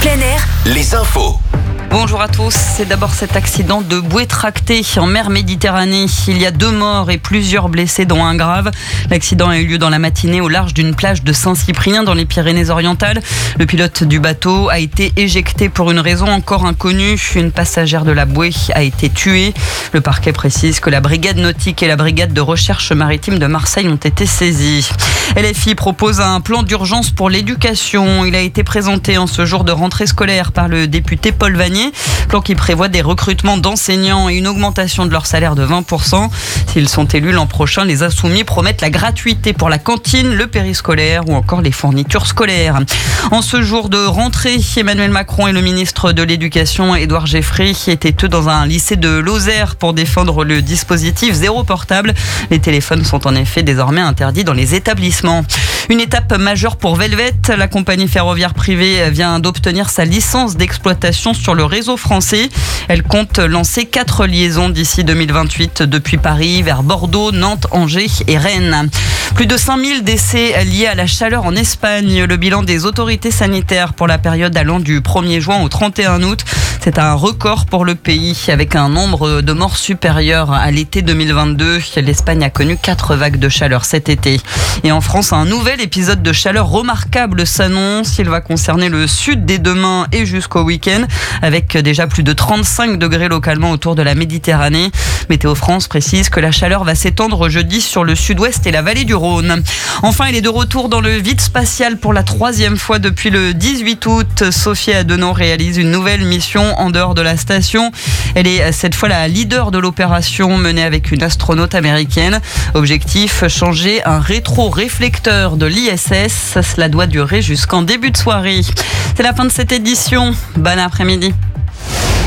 Plein air, les infos. Bonjour à tous, c'est d'abord cet accident de bouée tractée en mer Méditerranée. Il y a 2 morts et plusieurs blessés dont un grave. L'accident a eu lieu dans la matinée au large d'une plage de Saint-Cyprien dans les Pyrénées-Orientales. Le pilote du bateau a été éjecté pour une raison encore inconnue. Une passagère de la bouée a été tuée. Le parquet précise que la brigade nautique et la brigade de recherche maritime de Marseille ont été saisies. LFI propose un plan d'urgence pour l'éducation. Il a été présenté en ce jour de rentrée scolaire par le député Paul Vanier. Plan qui prévoit des recrutements d'enseignants et une augmentation de leur salaire de 20%. S'ils sont élus l'an prochain, les Insoumis promettent la gratuité pour la cantine, le périscolaire ou encore les fournitures scolaires. En ce jour de rentrée, Emmanuel Macron et le ministre de l'Éducation, Édouard Geffray, étaient eux dans un lycée de Lozère pour défendre le dispositif zéro portable. Les téléphones sont en effet désormais interdits dans les établissements. Une étape majeure pour Velvet. La compagnie ferroviaire privée vient d'obtenir sa licence d'exploitation sur le réseau français. Elle compte lancer 4 liaisons d'ici 2028 depuis Paris vers Bordeaux, Nantes, Angers et Rennes. Plus de 5000 décès liés à la chaleur en Espagne. Le bilan des autorités sanitaires pour la période allant du 1er juin au 31 août. C'est un record pour le pays avec un nombre de morts supérieur à l'été 2022. L'Espagne a connu 4 vagues de chaleur cet été. Et en France, un nouvel épisode de chaleur remarquable s'annonce. Il va concerner le sud dès demain et jusqu'au week-end avec déjà plus de 35 degrés localement autour de la Méditerranée. Météo France précise que la chaleur va s'étendre jeudi sur le sud-ouest et la vallée du Rhône. Enfin, il est de retour dans le vide spatial pour la 3e fois depuis le 18 août. Sophie Adenon réalise une nouvelle mission en dehors de la station. Elle est cette fois la leader de l'opération menée avec une astronaute américaine. Objectif, changer un rétro-réflecteur de l'ISS. Cela doit durer jusqu'en début de soirée. C'est la fin de cette édition. Bon après-midi.